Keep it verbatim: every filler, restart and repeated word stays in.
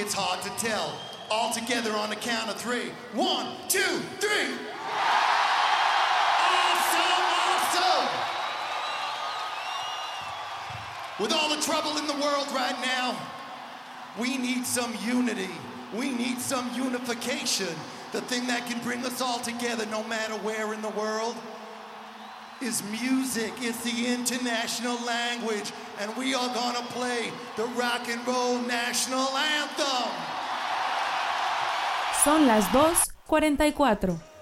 it's hard to tell. All together on the count of three. One, two, three. Awesome, awesome. With all the trouble in the world right now, we need some unity. We need some unification. The thing that can bring us all together no matter where in the world is music. It's the international language, and we are gonna play the rock and roll national anthem. Son las dos cuarenta y cuatro.